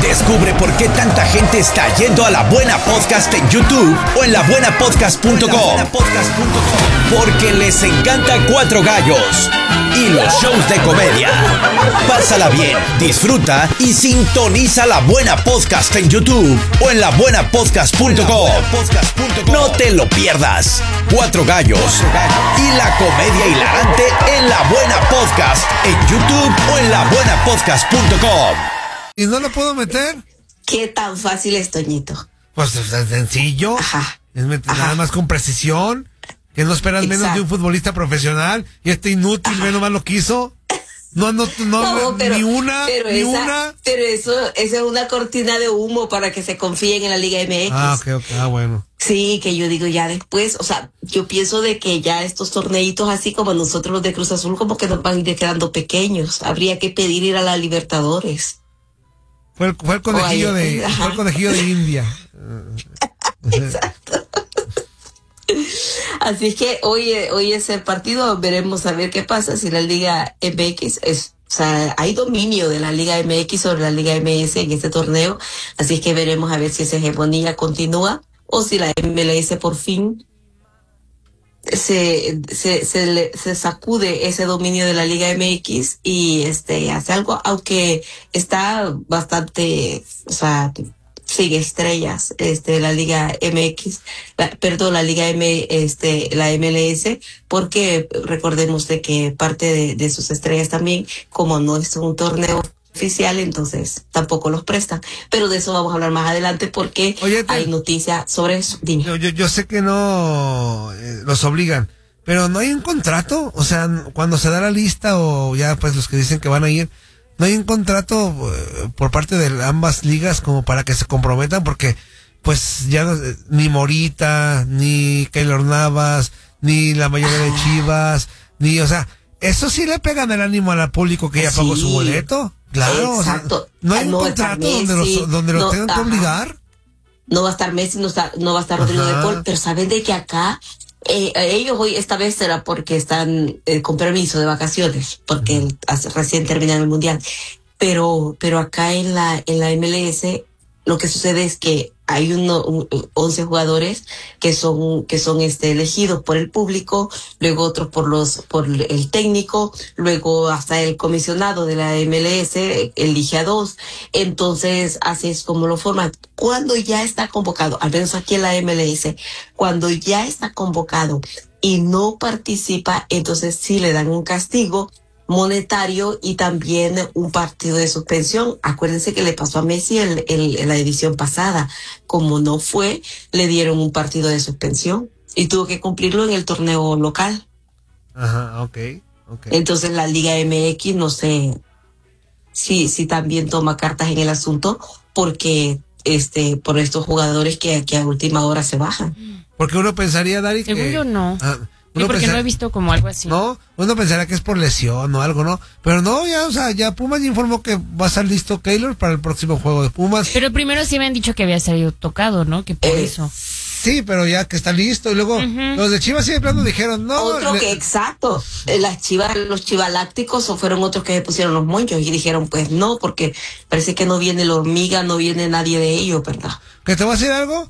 Descubre por qué tanta gente está yendo a La Buena Podcast en YouTube o en labuenapodcast.com. Porque les encanta Cuatro Gallos y los shows de comedia. Pásala bien, disfruta y sintoniza La Buena Podcast en YouTube o en labuenapodcast.com. No te lo pierdas. Cuatro Gallos y la comedia hilarante en La Buena Podcast en YouTube o en labuenapodcast.com. ¿Y no lo puedo meter? ¿Qué tan fácil es, Toñito? Pues es sencillo. Ajá. Es nada más con precisión. Que no esperas menos de un futbolista profesional. Y este inútil, ve nomás lo quiso. No, pero, ni una. Pero esa es una cortina de humo para que se confíen en la Liga MX. Ok. Bueno. Sí, que yo digo ya después, o sea, yo pienso de que ya estos torneitos, así como nosotros los de Cruz Azul, como que nos van a ir quedando pequeños. Habría que pedir ir a la Libertadores. Fue el conejillo de India. Exacto. Así es que hoy es el partido, veremos a ver qué pasa si la Liga MX o sea, hay dominio de la Liga MX sobre la Liga MS en este torneo, así es que veremos a ver si esa hegemonía continúa o si la MLS por fin se sacude ese dominio de la Liga MX y hace algo, aunque está bastante, o sea, sigue estrellas, la Liga MX, la Liga la MLS, porque recordemos de que parte de sus estrellas también, como no es un torneo oficial, entonces tampoco los prestan, pero de eso vamos a hablar más adelante porque hay noticias sobre eso. Dime. Yo sé que no los obligan, pero no hay un contrato, o sea, cuando se da la lista o ya pues los que dicen que van a ir, no hay un contrato por parte de ambas ligas como para que se comprometan, porque pues ya ni Morita, ni Keylor Navas, ni la mayoría de Chivas, o sea, eso sí le pegan el ánimo al público que ya pagó su boleto. Claro, exacto. O sea, no hay un contrato donde los tengan que obligar. No va a estar Messi, no va a estar Rodrigo de Paul, pero saben de que acá ellos hoy esta vez será porque están con permiso de vacaciones, porque recién terminaron el mundial, pero acá en la MLS lo que sucede es que hay 11 jugadores que son elegidos por el público, luego otros por el técnico, luego hasta el comisionado de la MLS elige a 2. Entonces, así es como lo forman. Cuando ya está convocado, al menos aquí en la MLS, cuando ya está convocado y no participa, entonces sí le dan un castigo monetario y también un partido de suspensión. Acuérdense que le pasó a Messi en la edición pasada. Como no fue, le dieron un partido de suspensión y tuvo que cumplirlo en el torneo local. Ajá, ok. Entonces la Liga MX no sé si también toma cartas en el asunto porque por estos jugadores que a última hora se bajan. Porque uno pensaría, Dari, que... Según yo no. Porque no he visto como algo así. No, uno pensaría que es por lesión o algo, ¿no? Pero no, ya Pumas ya informó que va a estar listo Keylor para el próximo juego de Pumas. Pero primero sí me han dicho que había salido tocado, ¿no? Que por eso. Sí, pero ya que está listo. Y luego los de Chivas sí de plano dijeron, no. Exacto. Los chivalácticos fueron otros que se pusieron los moños y dijeron, pues no, porque parece que no viene la hormiga, no viene nadie de ellos, ¿verdad? ¿Que te voy a decir algo?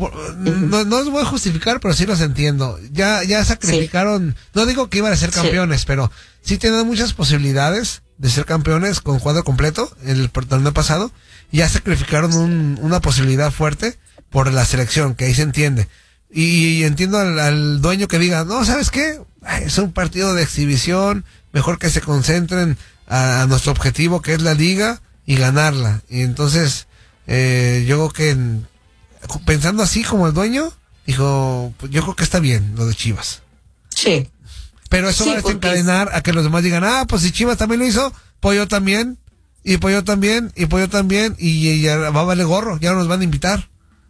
No los voy a justificar, pero sí los entiendo. Ya sacrificaron, no digo que iban a ser campeones, pero sí tienen muchas posibilidades de ser campeones con cuadro completo en el torneo pasado. Ya sacrificaron una posibilidad fuerte por la selección, que ahí se entiende. Y entiendo al dueño que diga, no, ¿sabes qué? Es un partido de exhibición, mejor que se concentren a nuestro objetivo, que es la liga, y ganarla. Y entonces, yo creo que pensando así como el dueño, dijo, pues yo creo que está bien lo de Chivas. Sí. Pero eso va a desencadenar a que los demás digan, pues si Chivas también lo hizo, pues yo también, y pues yo también, y ya va a valer gorro, ya nos van a invitar.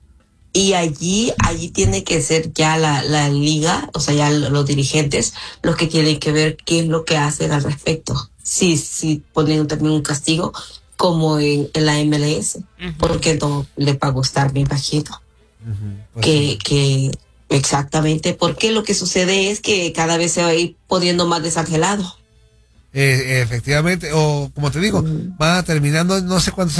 Y allí tiene que ser ya la liga, o sea, ya los dirigentes, los que tienen que ver qué es lo que hacen al respecto. Sí, ponen también un castigo, como en la MLS, porque no le va a gustar, me imagino. Pues que exactamente, porque lo que sucede es que cada vez se va a ir poniendo más desangelado. Efectivamente, o como te digo, va terminando, no sé cuántos